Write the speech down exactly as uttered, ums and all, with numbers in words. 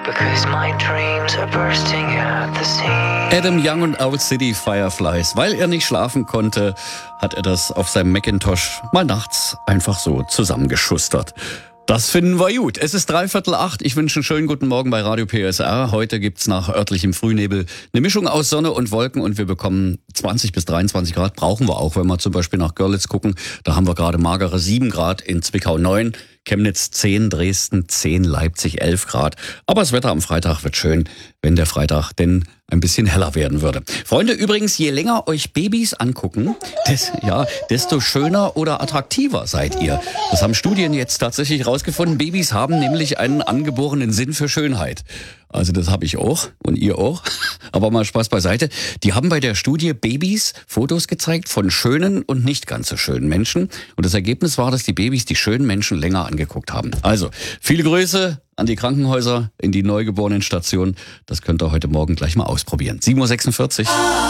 because my dreams are bursting at the seams. Adam Young und Owl City Fireflies. Weil er nicht schlafen konnte, hat er das auf seinem Macintosh mal nachts einfach so zusammengeschustert. Das finden wir gut. Es ist dreiviertel acht. Ich wünsche einen schönen guten Morgen bei Radio P S R. Heute gibt's nach örtlichem Frühnebel eine Mischung aus Sonne und Wolken und wir bekommen zwanzig bis dreiundzwanzig Grad. Brauchen wir auch, wenn wir zum Beispiel nach Görlitz gucken. Da haben wir gerade magere sieben Grad, in Zwickau neun, Chemnitz zehn, Dresden zehn, Leipzig elf Grad. Aber das Wetter am Freitag wird schön, wenn der Freitag denn ein bisschen heller werden würde. Freunde, übrigens, je länger euch Babys angucken, des, ja, desto schöner oder attraktiver seid ihr. Das haben Studien jetzt tatsächlich rausgefunden. Babys haben nämlich einen angeborenen Sinn für Schönheit. Also das habe ich auch und ihr auch. Aber mal Spaß beiseite. Die haben bei der Studie Babys Fotos gezeigt von schönen und nicht ganz so schönen Menschen. Und das Ergebnis war, dass die Babys die schönen Menschen länger angeguckt haben. Also, viele Grüße an die Krankenhäuser, in die Neugeborenenstationen. Das könnt ihr heute Morgen gleich mal ausprobieren. sieben Uhr sechsundvierzig.